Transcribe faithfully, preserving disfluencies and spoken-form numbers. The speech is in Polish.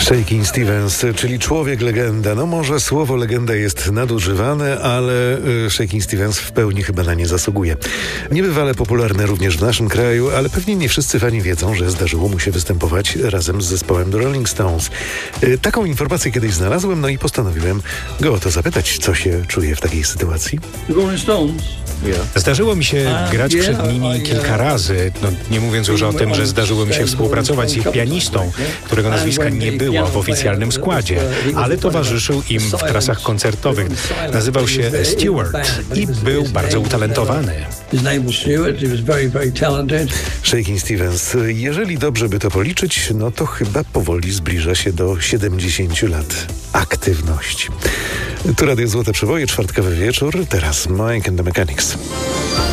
Shakin' Stevens, czyli człowiek legenda. No może słowo legenda jest nadużywane, ale y, Shakin' Stevens w pełni chyba na nie zasługuje. Niebywale popularny również w naszym kraju, ale pewnie nie wszyscy fani wiedzą, że zdarzyło mu się występować razem z zespołem The Rolling Stones. Y, taką informację kiedyś znalazłem, no i postanowiłem go o to zapytać, co się czuje w takiej sytuacji. The Rolling Stones. Zdarzyło mi się grać przed nimi kilka razy, no, nie mówiąc już o tym, że zdarzyło mi się współpracować z ich pianistą, którego nazwiska nie było w oficjalnym składzie, ale towarzyszył im w trasach koncertowych. Nazywał się Stewart i był bardzo utalentowany. Shakin' Stevens, jeżeli dobrze by to policzyć, no to chyba powoli zbliża się do siedemdziesięciu lat aktywności. Tu Radio Złote Przeboje, czwartkowy wieczór, teraz Mike and the Mechanics.